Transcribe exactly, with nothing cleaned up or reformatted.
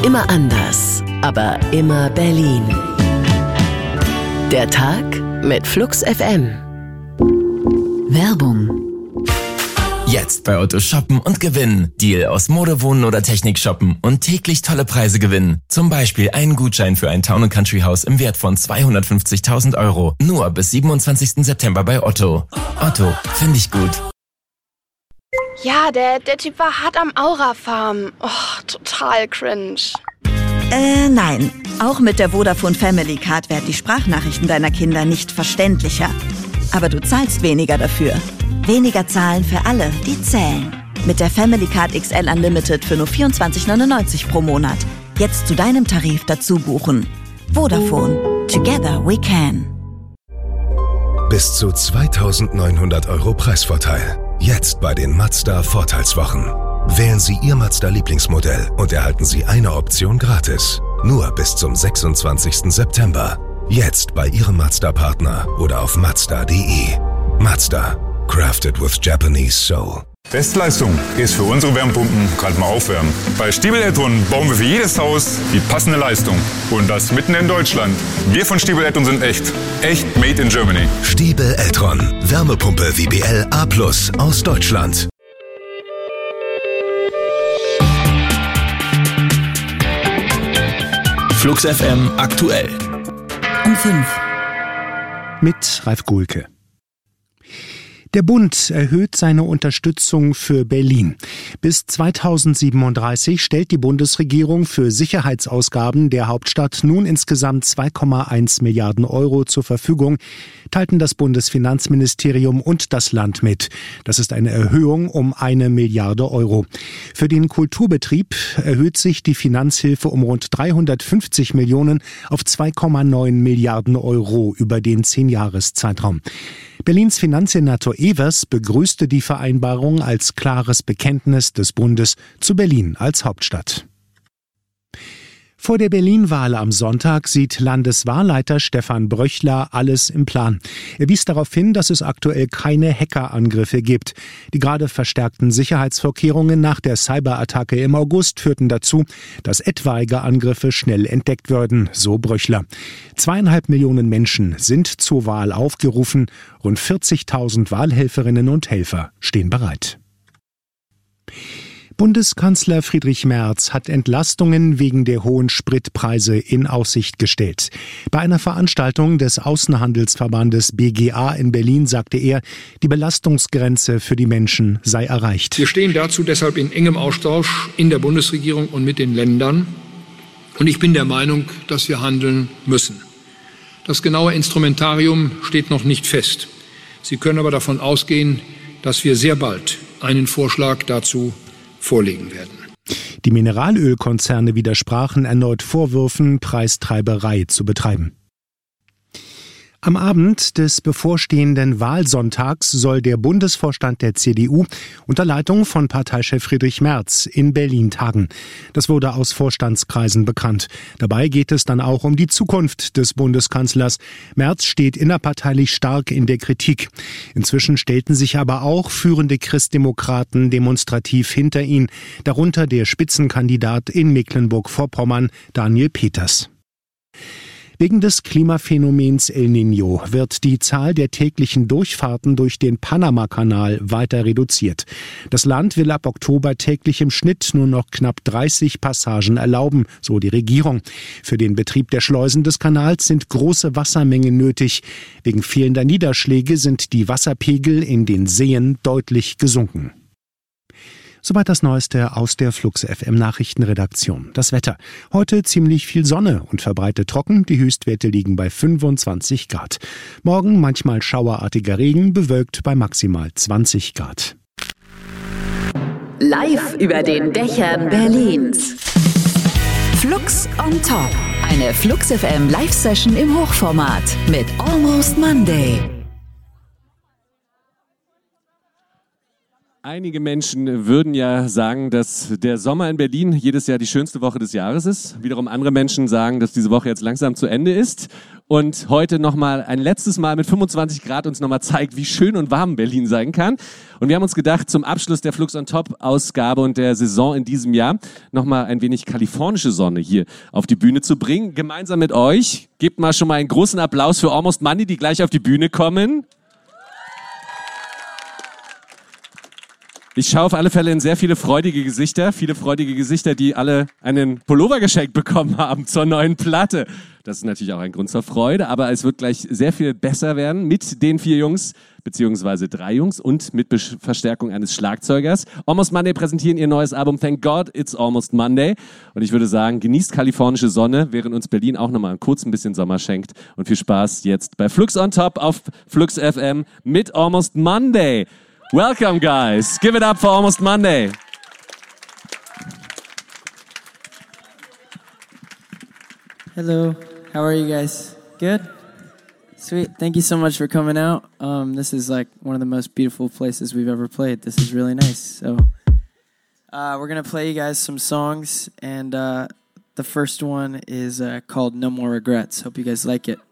Immer anders, aber immer Berlin. Der Tag mit Flux F M. Werbung. Jetzt bei Otto shoppen und gewinnen. Deal aus Mode, Wohnen oder Technik shoppen und täglich tolle Preise gewinnen. Zum Beispiel einen Gutschein für ein Town and Country Haus im Wert von zweihundertfünfzigtausend Euro. Nur bis siebenundzwanzigsten September bei Otto. Otto, finde ich gut. Ja, der, der Typ war hart am Aura-Farm. Oh, total cringe. Äh, nein. Auch mit der Vodafone Family Card werden die Sprachnachrichten deiner Kinder nicht verständlicher. Aber du zahlst weniger dafür. Weniger zahlen für alle, die zählen. Mit der Family Card X L Unlimited für nur vierundzwanzig neunundneunzig pro Monat. Jetzt zu deinem Tarif dazu buchen. Vodafone. Together we can. Bis zu zweitausendneunhundert Euro Preisvorteil. Jetzt bei den Mazda Vorteilswochen. Wählen Sie Ihr Mazda-Lieblingsmodell und erhalten Sie eine Option gratis. Nur bis zum sechsundzwanzigsten September. Jetzt bei Ihrem Mazda-Partner oder auf mazda punkt de. Mazda. Crafted with Japanese soul. Bestleistung ist für unsere Wärmepumpen kalt mal aufwärmen. Bei Stiebel Eltron bauen wir für jedes Haus die passende Leistung. Und das mitten in Deutschland. Wir von Stiebel Eltron sind echt. Echt made in Germany. Stiebel Eltron. Wärmepumpe V B L A plus aus Deutschland. Flux F M aktuell. Um fünf. Mit Ralf Gulke. Der Bund erhöht seine Unterstützung für Berlin. Bis zweitausendsiebenunddreißig stellt die Bundesregierung für Sicherheitsausgaben der Hauptstadt nun insgesamt zwei Komma eins Milliarden Euro zur Verfügung, teilten das Bundesfinanzministerium und das Land mit. Das ist eine Erhöhung um eine Milliarde Euro. Für den Kulturbetrieb erhöht sich die Finanzhilfe um rund dreihundertfünfzig Millionen auf zwei Komma neun Milliarden Euro über den Zehnjahreszeitraum. Berlins Finanzsenator Evers begrüßte die Vereinbarung als klares Bekenntnis des Bundes zu Berlin als Hauptstadt. Vor der Berlin-Wahl am Sonntag sieht Landeswahlleiter Stefan Bröchler alles im Plan. Er wies darauf hin, dass es aktuell keine Hackerangriffe gibt. Die gerade verstärkten Sicherheitsvorkehrungen nach der Cyberattacke im August führten dazu, dass etwaige Angriffe schnell entdeckt würden, so Bröchler. Zweieinhalb Millionen Menschen sind zur Wahl aufgerufen. Rund vierzigtausend Wahlhelferinnen und Helfer stehen bereit. Bundeskanzler Friedrich Merz hat Entlastungen wegen der hohen Spritpreise in Aussicht gestellt. Bei einer Veranstaltung des Außenhandelsverbandes B G A in Berlin sagte er, die Belastungsgrenze für die Menschen sei erreicht. Wir stehen dazu deshalb in engem Austausch in der Bundesregierung und mit den Ländern. Und ich bin der Meinung, dass wir handeln müssen. Das genaue Instrumentarium steht noch nicht fest. Sie können aber davon ausgehen, dass wir sehr bald einen Vorschlag dazu vorlegen werden. Die Mineralölkonzerne widersprachen erneut Vorwürfen, Preistreiberei zu betreiben. Am Abend des bevorstehenden Wahlsonntags soll der Bundesvorstand der C D U unter Leitung von Parteichef Friedrich Merz in Berlin tagen. Das wurde aus Vorstandskreisen bekannt. Dabei geht es dann auch um die Zukunft des Bundeskanzlers. Merz steht innerparteilich stark in der Kritik. Inzwischen stellten sich aber auch führende Christdemokraten demonstrativ hinter ihn, darunter der Spitzenkandidat in Mecklenburg-Vorpommern, Daniel Peters. Wegen des Klimaphänomens El Niño wird die Zahl der täglichen Durchfahrten durch den Panamakanal weiter reduziert. Das Land will ab Oktober täglich im Schnitt nur noch knapp dreißig Passagen erlauben, so die Regierung. Für den Betrieb der Schleusen des Kanals sind große Wassermengen nötig. Wegen fehlender Niederschläge sind die Wasserpegel in den Seen deutlich gesunken. Soweit das Neueste aus der Flux F M Nachrichtenredaktion. Das Wetter. Heute ziemlich viel Sonne und verbreitet trocken. Die Höchstwerte liegen bei fünfundzwanzig Grad. Morgen manchmal schauerartiger Regen, bewölkt bei maximal zwanzig Grad. Live über den Dächern Berlins. Flux on Top. Eine Flux F M Live-Session im Hochformat mit Almost Monday. Einige Menschen würden ja sagen, dass der Sommer in Berlin jedes Jahr die schönste Woche des Jahres ist. Wiederum andere Menschen sagen, dass diese Woche jetzt langsam zu Ende ist und heute nochmal ein letztes Mal mit fünfundzwanzig Grad uns nochmal zeigt, wie schön und warm Berlin sein kann. Und wir haben uns gedacht, zum Abschluss der Flux on Top Ausgabe und der Saison in diesem Jahr nochmal ein wenig kalifornische Sonne hier auf die Bühne zu bringen. Gemeinsam mit euch. Gebt mal schon mal einen großen Applaus für Almost Money, die gleich auf die Bühne kommen. Ich schaue auf alle Fälle in sehr viele freudige Gesichter, viele freudige Gesichter, die alle einen Pullover geschenkt bekommen haben zur neuen Platte. Das ist natürlich auch ein Grund zur Freude, aber es wird gleich sehr viel besser werden mit den vier Jungs, beziehungsweise drei Jungs und mit Be- Verstärkung eines Schlagzeugers. Almost Monday präsentieren ihr neues Album Thank God It's Almost Monday. Und ich würde sagen, genießt kalifornische Sonne, während uns Berlin auch nochmal kurz ein bisschen Sommer schenkt. Und viel Spaß jetzt bei Flux on Top auf Flux F M mit Almost Monday. Welcome, guys. Give it up for Almost Monday. Hello. How are you guys? Good? Sweet. Thank you so much for coming out. Um, this is like one of the most beautiful places we've ever played. This is really nice. So uh, we're going to play you guys some songs, and uh, the first one is uh, called No More Regrets. Hope you guys like it.